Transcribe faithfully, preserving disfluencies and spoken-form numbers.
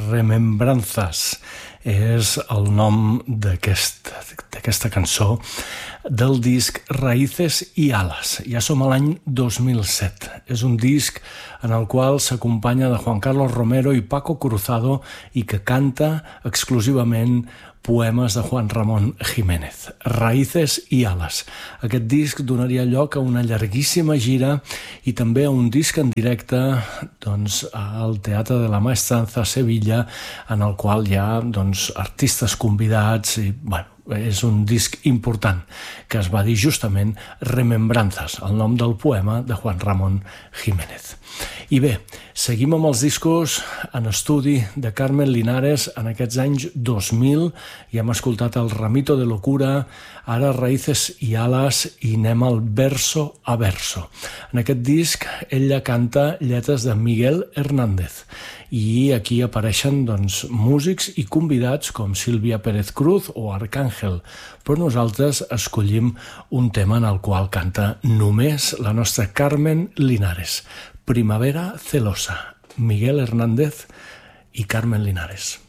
Remembranzas és el nom d'aquest, d'aquesta cançó del disc Raíces y Alas. Ja som a l'any dos mil set. És un disc en el qual s'acompanya de Juan Carlos Romero i Paco Cruzado i que canta exclusivament poemes de Juan Ramón Jiménez. Raíces y Alas. Aquest disc donaria lloc a una llarguíssima gira i també a un disc en directe doncs, al Teatre de la Maestranza a Sevilla, en el qual hi ha doncs, artistes convidats i, bueno, és un disc important que es va dir justament Remembranzas, el nom del poema de Juan Ramón Jiménez. I bé, seguim amb els discos en estudi de Carmen Linares en aquests anys dos mil. Ja hem escoltat el Ramito de Locura, ara Raíces y Alas i anem al verso a verso. En aquest disc ella canta lletres de Miguel Hernández i aquí apareixen doncs, músics i convidats com Sílvia Pérez Cruz o Arcángel, però nosaltres escollim un tema en el qual canta només la nostra Carmen Linares. Primavera celosa, Miguel Hernández i Carmen Linares.